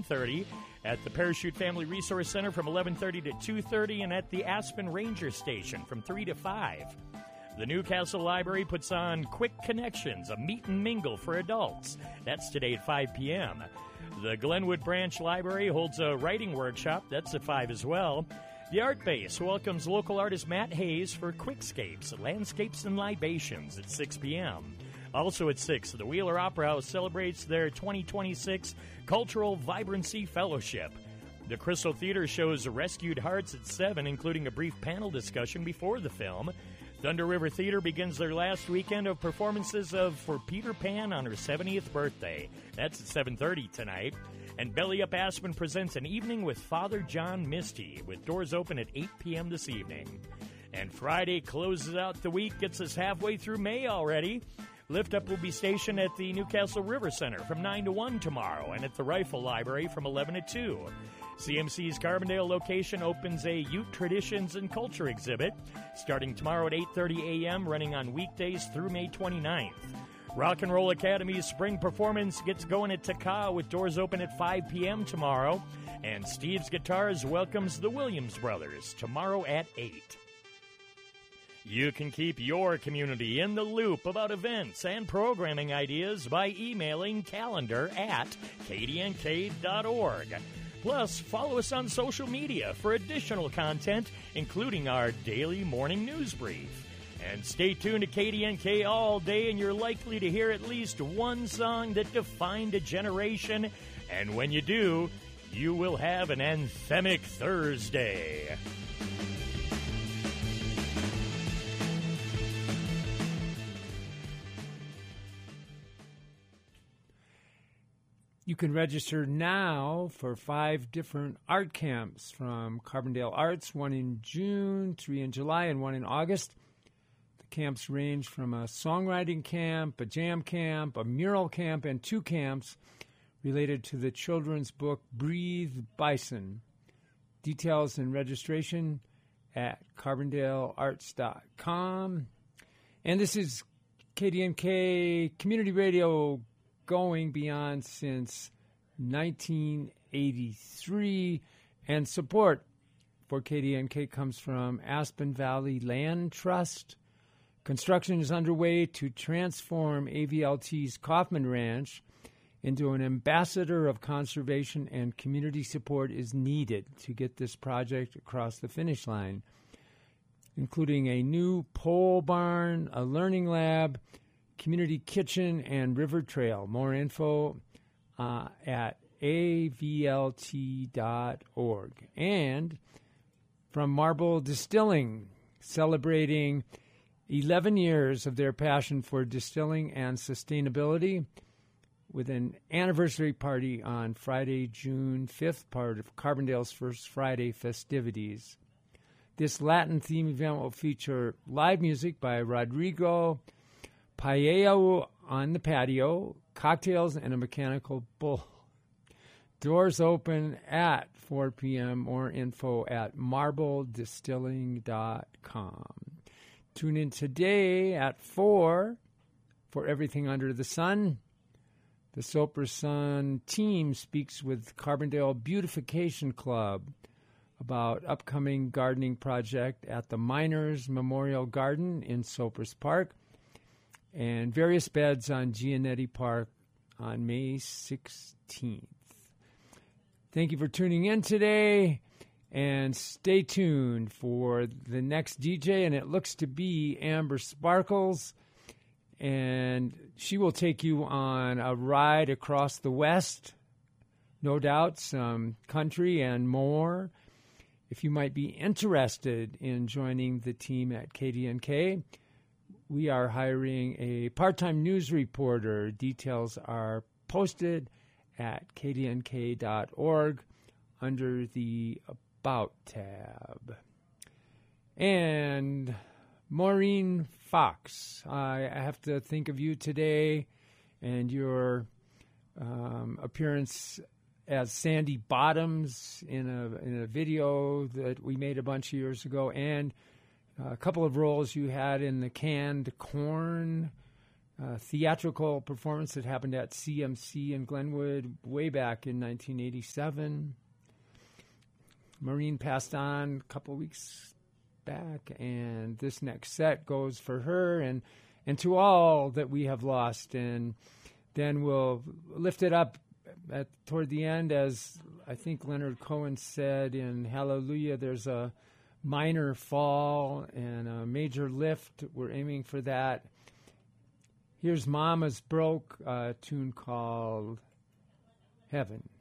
1:30, at the Parachute Family Resource Center from 11:30 to 2:30, and at the Aspen Ranger Station from 3 to 5. The Newcastle Library puts on Quick Connections, a meet and mingle for adults. That's today at 5 p.m. The Glenwood Branch Library holds a writing workshop. That's at 5 as well. The Art Base welcomes local artist Matt Hayes for Quickscapes, Landscapes and Libations at 6 p.m. Also at 6, the Wheeler Opera House celebrates their 2026 Cultural Vibrancy Fellowship. The Crystal Theater shows Rescued Hearts at 7, including a brief panel discussion before the film. Thunder River Theater begins their last weekend of performances for Peter Pan on her 70th birthday. That's at 7:30 tonight. And Belly Up Aspen presents an evening with Father John Misty, with doors open at 8 p.m. this evening. And Friday closes out the week, gets us halfway through May already. Lift Up will be stationed at the Newcastle River Center from 9 to 1 tomorrow, and at the Rifle Library from 11 to 2. CMC's Carbondale location opens a Ute Traditions and Culture exhibit starting tomorrow at 8:30 a.m., running on weekdays through May 29th. Rock and Roll Academy's spring performance gets going at Takao with doors open at 5 p.m. tomorrow. And Steve's Guitars welcomes the Williams Brothers tomorrow at 8. You can keep your community in the loop about events and programming ideas by emailing calendar@kdnk.org. Plus, follow us on social media for additional content, including our daily morning news brief. And stay tuned to KDNK all day, and you're likely to hear at least one song that defined a generation. And when you do, you will have an anthemic Thursday. You can register now for 5 different art camps from Carbondale Arts, one in June, 3 in July, and 1 in August. The camps range from a songwriting camp, a jam camp, a mural camp, and 2 camps related to the children's book Breathe Bison. Details and registration at carbondalearts.com. And this is KDNK Community Radio, going beyond since 1983, and support for KDNK comes from Aspen Valley Land Trust. Construction is underway to transform AVLT's Kaufman Ranch into an ambassador of conservation, and community support is needed to get this project across the finish line, including a new pole barn, a learning lab, community kitchen, and river trail. More info at avlt.org. And from Marble Distilling, celebrating 11 years of their passion for distilling and sustainability with an anniversary party on Friday, June 5th, part of Carbondale's First Friday festivities. This Latin-themed event will feature live music by Rodrigo Paella on the patio, cocktails, and a mechanical bull. Doors open at 4 p.m. More info at marbledistilling.com. Tune in today at 4 for Everything Under the Sun. The Sopra Sun team speaks with Carbondale Beautification Club about upcoming gardening project at the Miners Memorial Garden in Sopris Park, and various beds on Giannetti Park on May 16th. Thank you for tuning in today, and stay tuned for the next DJ, and it looks to be Amber Sparkles, and she will take you on a ride across the West, no doubt, some country and more. If you might be interested in joining the team at KDNK, we are hiring a part-time news reporter. Details are posted at kdnk.org under the About tab. And Maureen Fox, I have to think of you today and your appearance as Sandy Bottoms in a video that we made a bunch of years ago, and a couple of roles you had in the Canned Corn theatrical performance that happened at CMC in Glenwood way back in 1987. Maureen passed on a couple weeks back, and this next set goes for her and to all that we have lost. And then we'll lift it up toward the end, as I think Leonard Cohen said in Hallelujah, there's a minor fall and a major lift. We're aiming for that. Here's Mama's Broke, a tune called Heaven.